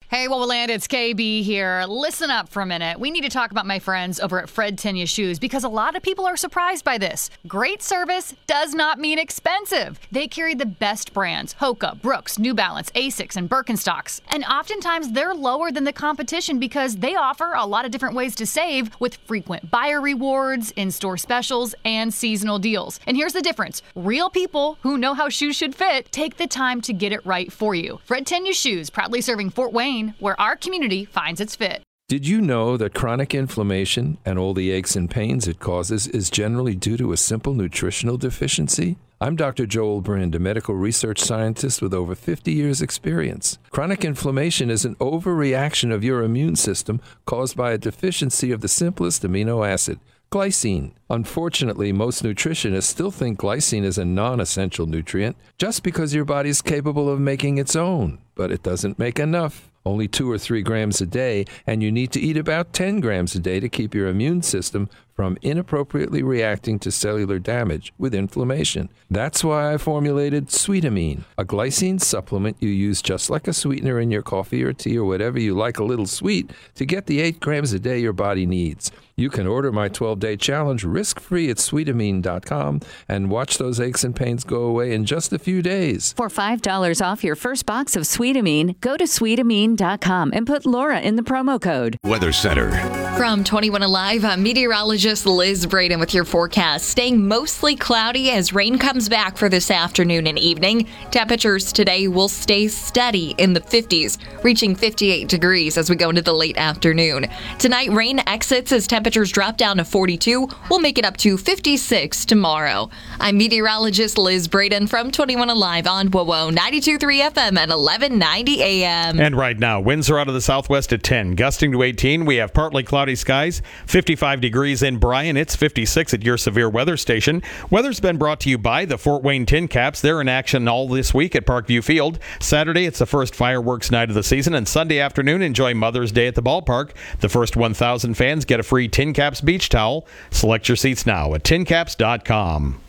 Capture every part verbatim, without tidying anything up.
Hey, Wowoland, it's K B here. Listen up for a minute. We need to talk about my friends over at Fred Tenya Shoes because a lot of people are surprised by this. Great service does not mean expensive. They carry the best brands, Hoka, Brooks, New Balance, Asics, and Birkenstocks. And oftentimes they're lower than the competition because they offer a lot of different ways to save with frequent buyer rewards, in-store specials, and seasonal deals. And here's the difference. Real people who know how shoes should fit take the time to get it right for you. Fred Tenya Shoes, proudly serving Fort Wayne, where our community finds its fit. Did you know that chronic inflammation and all the aches and pains it causes is generally due to a simple nutritional deficiency? I'm Doctor Joel Brind, a medical research scientist with over fifty years experience. Chronic inflammation is an overreaction of your immune system caused by a deficiency of the simplest amino acid, glycine. Unfortunately, most nutritionists still think glycine is a non-essential nutrient just because your body is capable of making its own, but it doesn't make enough. Only two or three grams a day, and you need to eat about ten grams a day to keep your immune system from inappropriately reacting to cellular damage with inflammation. That's why I formulated Sweetamine, a glycine supplement you use just like a sweetener in your coffee or tea or whatever you like a little sweet to get the eight grams a day your body needs. You can order my twelve-day challenge risk-free at sweetamine dot com and watch those aches and pains go away in just a few days. For five dollars off your first box of Sweetamine, go to sweetamine dot com and put Laura in the promo code. Weather Center. From twenty-one Alive, I'm meteorologist Liz Braden with your forecast. Staying mostly cloudy as rain comes back for this afternoon and evening. Temperatures today will stay steady in the fifties, reaching fifty-eight degrees as we go into the late afternoon. Tonight, rain exits as temperatures drop down to forty-two. We'll make it up to fifty-six tomorrow. I'm meteorologist Liz Braden from twenty-one Alive on WOWO ninety-two point three F M at eleven ninety A M. And right now, winds are out of the southwest at ten, gusting to eighteen. We have partly cloudy skies, fifty-five degrees in Bryan. It's fifty-six at your severe weather station. Weather's been brought to you by the Fort Wayne Tin Caps. They're in action all this week at Parkview Field. Saturday, it's the first fireworks night of the season, and Sunday afternoon, enjoy Mother's Day at the ballpark. The first one thousand fans get a free Tin Caps beach towel. Select your seats now at tin caps dot com.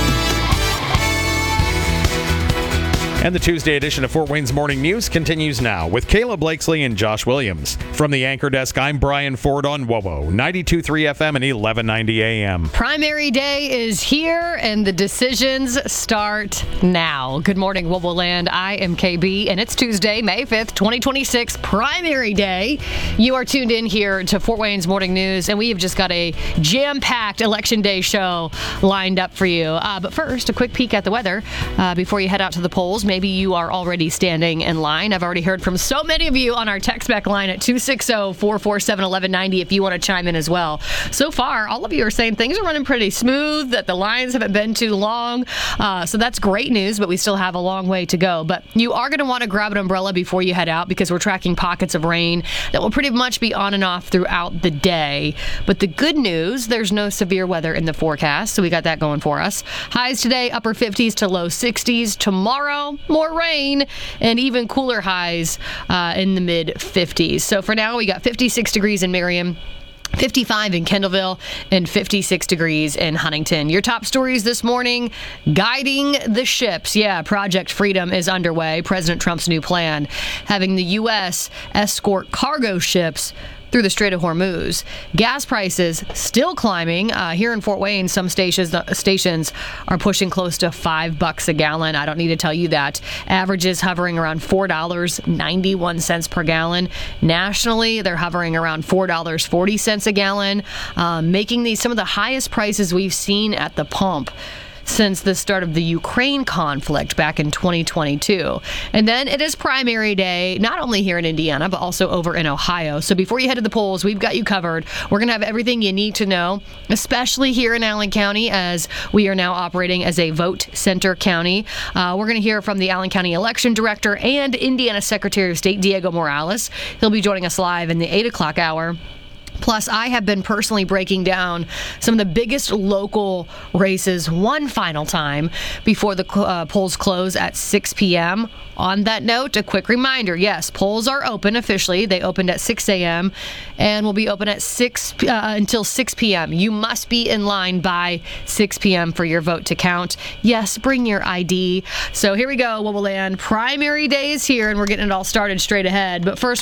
And the Tuesday edition of Fort Wayne's Morning News continues now with Kayla Blakesley and Josh Williams. From the anchor desk, I'm Brian Ford on WOWO ninety-two point three F M and eleven ninety A M. Primary day is here, and the decisions start now. Good morning, WOWOland. I am K B, and it's Tuesday, May fifth, twenty twenty-six, Primary Day. You are tuned in here to Fort Wayne's Morning News, and we have just got a jam-packed Election Day show lined up for you. Uh, but first, a quick peek at the weather uh, before you head out to the polls. Maybe you are already standing in line. I've already heard from so many of you on our text back line at two six zero, four four seven, one one nine zero if you want to chime in as well. So far, all of you are saying things are running pretty smooth, that the lines haven't been too long. Uh, so that's great news, but we still have a long way to go. But you are going to want to grab an umbrella before you head out because we're tracking pockets of rain that will pretty much be on and off throughout the day. But the good news, there's no severe weather in the forecast, so we got that going for us. Highs today, upper fifties to low sixties. Tomorrow, more rain and even cooler highs uh, in the mid fifties. So for now, we got fifty-six degrees in Merriam, fifty-five in Kendallville, and fifty-six degrees in Huntington. Your top stories this morning, guiding the ships. Yeah, Project Freedom is underway. President Trump's new plan, having the U S escort cargo ships through the Strait of Hormuz. Gas prices still climbing. Uh, here in Fort Wayne, some stations uh, stations are pushing close to five bucks a gallon. I don't need to tell you that. Averages hovering around four dollars and ninety-one cents per gallon. Nationally, they're hovering around four dollars and forty cents a gallon, um, making these some of the highest prices we've seen at the pump since the start of the Ukraine conflict back in twenty twenty-two. And then it is primary day, not only here in Indiana, but also over in Ohio. So before you head to the polls, we've got you covered. We're going to have everything you need to know, especially here in Allen County, as we are now operating as a vote center county. Uh, we're going to hear from the Allen County Election Director and Indiana Secretary of State, Diego Morales. He'll be joining us live in the eight o'clock hour. Plus, I have been personally breaking down some of the biggest local races one final time before the uh, polls close at six p.m. On that note, a quick reminder, yes, polls are open officially. They opened at six a.m. and will be open at six uh, until six p.m. You must be in line by six p.m. for your vote to count. Yes, bring your I D. So here we go, WOWOland. Primary day is here, and we're getting it all started straight ahead. But first,